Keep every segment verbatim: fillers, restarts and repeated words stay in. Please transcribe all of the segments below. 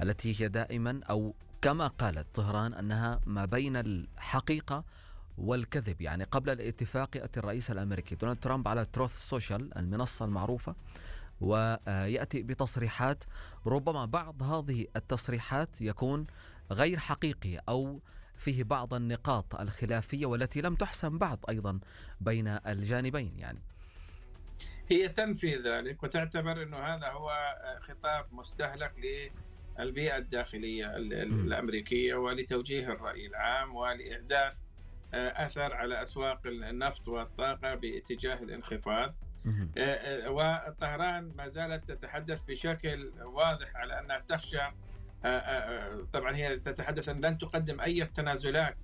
التي هي دائما أو كما قالت طهران أنها ما بين الحقيقة والكذب. يعني قبل الاتفاق يأتي الرئيس الأمريكي دونالد ترامب على تروث سوشيال المنصة المعروفة ويأتي بتصريحات، ربما بعض هذه التصريحات يكون غير حقيقي أو فيه بعض النقاط الخلافية والتي لم تحسم بعد أيضا بين الجانبين. يعني هي تنفي ذلك وتعتبر أنه هذا هو خطاب مستهلك للبيئة الداخلية الأمريكية ولتوجيه الرأي العام ولإحداث أثر على أسواق النفط والطاقة باتجاه الانخفاض. وطهران ما زالت تتحدث بشكل واضح على أنها تخشى، طبعا هي تتحدث أن لن تقدم أي تنازلات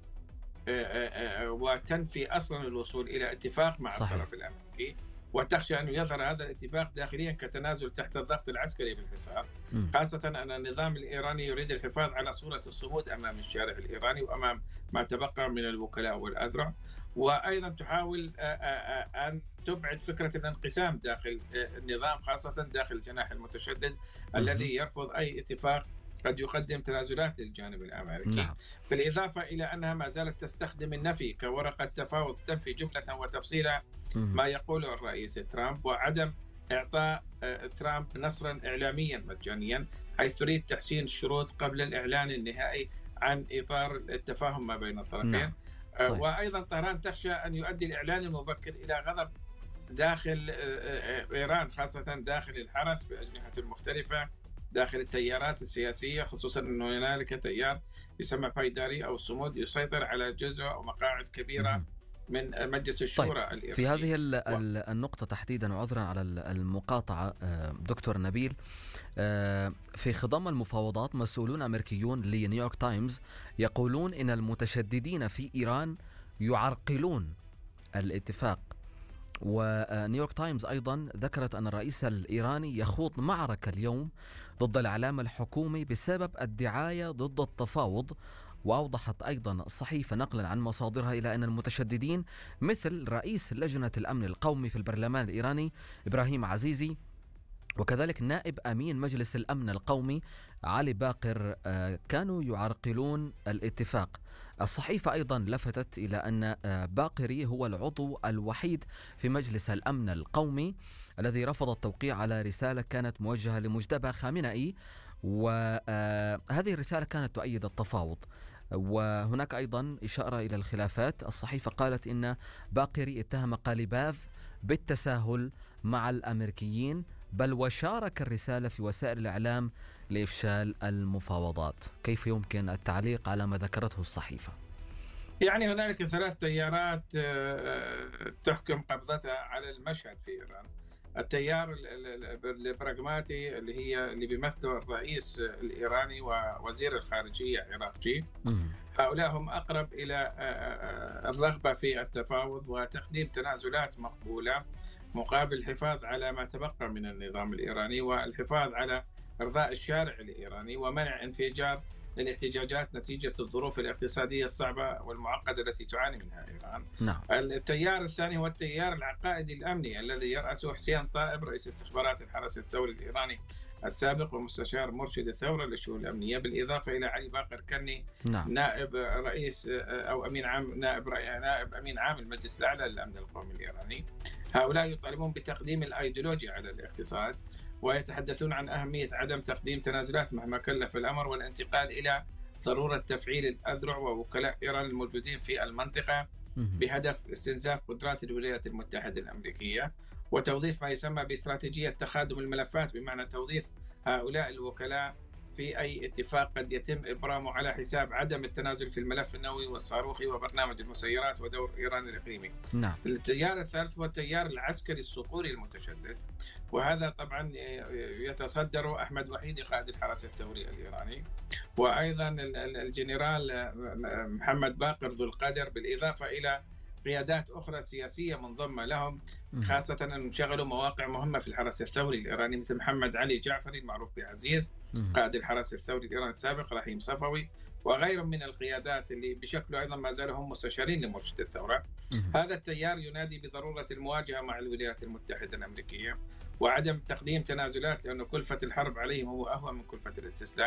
وتنفي أصلا الوصول إلى اتفاق مع صحيح. الطرف الأمريكي، وتخشى أن يظهر هذا الاتفاق داخليا كتنازل تحت الضغط العسكري بالحصار، خاصة أن النظام الإيراني يريد الحفاظ على صورة الصمود أمام الشارع الإيراني وأمام ما تبقى من الوكلاء والأذرع. وأيضا تحاول أن تبعد فكرة الانقسام داخل النظام، خاصة داخل الجناح المتشدد الذي يرفض أي اتفاق قد يقدم تنازلات للجانب الأمريكي. نعم. بالإضافة إلى أنها ما زالت تستخدم النفي كورقة تفاوض تنفي جملة وتفصيلا ما يقوله الرئيس ترامب، وعدم إعطاء ترامب نصرا إعلاميا مجانيا، حيث تريد تحسين الشروط قبل الإعلان النهائي عن إطار التفاهم ما بين الطرفين. نعم. طيب. وأيضا طهران تخشى أن يؤدي الإعلان المبكر إلى غضب داخل إيران، خاصة داخل الحرس بأجنحة المختلفة داخل التيارات السياسية، خصوصا أنه هنالك تيار يسمى بايداري أو الصمود يسيطر على جزء أو مقاعد كبيرة من مجلس الشورى. طيب. الإيراني. في هذه النقطة تحديدا وعذرا على المقاطعة دكتور نبيل، في خضم المفاوضات مسؤولون أمريكيون لنيويورك تايمز يقولون إن المتشددين في إيران يعرقلون الاتفاق، ونيويورك تايمز أيضا ذكرت أن الرئيس الإيراني يخوض معركة اليوم ضد الإعلام الحكومي بسبب الدعاية ضد التفاوض. وأوضحت أيضا الصحيفة نقلا عن مصادرها إلى أن المتشددين مثل رئيس لجنة الأمن القومي في البرلمان الإيراني إبراهيم عزيزي وكذلك نائب أمين مجلس الأمن القومي علي باقر كانوا يعرقلون الاتفاق. الصحيفة أيضا لفتت إلى أن باقري هو العضو الوحيد في مجلس الأمن القومي الذي رفض التوقيع على رسالة كانت موجهة لمجتبى خامنئي، وهذه الرسالة كانت تؤيد التفاوض. وهناك أيضا إشارة إلى الخلافات. الصحيفة قالت إن باقري اتهم قاليباف بالتساهل مع الأمريكيين، بل وشارك الرسالة في وسائل الإعلام لإفشال المفاوضات. كيف يمكن التعليق على ما ذكرته الصحيفة؟ يعني هنالك ثلاث تيارات تحكم قبضتها على المشهد في إيران. التيار البراغماتي اللي هي اللي بيمثله الرئيس الإيراني ووزير الخارجية عراقجي، هؤلاء هم أقرب إلى الرغبة في التفاوض وتقديم تنازلات مقبولة مقابل الحفاظ على ما تبقى من النظام الإيراني والحفاظ على إرضاء الشارع الإيراني ومنع انفجار الاحتجاجات نتيجة الظروف الاقتصادية الصعبة والمعقدة التي تعاني منها إيران. نعم. التيار الثاني هو التيار العقائدي الأمني الذي يرأسه حسين طائب رئيس استخبارات الحرس الثوري الإيراني السابق ومستشار مرشد الثورة للشؤون الأمنية، بالإضافة إلى علي باقر كني. نعم. نائب رئيس أو أمين عام نائب نائب أمين عام المجلس الأعلى للأمن القومي الإيراني. هؤلاء يطالبون بتقديم الأيديولوجيا على الاقتصاد ويتحدثون عن أهمية عدم تقديم تنازلات مهما كلف الأمر والانتقال إلى ضرورة تفعيل الأذرع ووكلاء إيران الموجودين في المنطقة بهدف استنزاف قدرات الولايات المتحدة الأمريكية وتوظيف ما يسمى باستراتيجية تخادم الملفات، بمعنى توظيف هؤلاء الوكلاء في أي اتفاق قد يتم إبرامه على حساب عدم التنازل في الملف النووي والصاروخي وبرنامج المسيرات ودور إيران الإقليمي. نعم. التيار الثالث هو التيار العسكري الصقوري المتشدد، وهذا طبعا يتصدر أحمد وحيدي قائد الحرس الثوري الإيراني، وأيضا الجنرال محمد باقر ذو القدر، بالإضافة إلى قيادات أخرى سياسية منضمة لهم، خاصة أنهم شغلوا مواقع مهمة في الحرس الثوري الإيراني مثل محمد علي جعفري المعروف بعزيز قائد الحرس الثوري الإيراني السابق، رحيم صفوي، وغيرهم من القيادات اللي بشكله أيضا ما زالوا هم مستشارين لمرشد الثورة. هذا التيار ينادي بضرورة المواجهة مع الولايات المتحدة الأمريكية وعدم تقديم تنازلات، لأنه كلفة الحرب عليهم هو أهون من كلفة الاستسلام.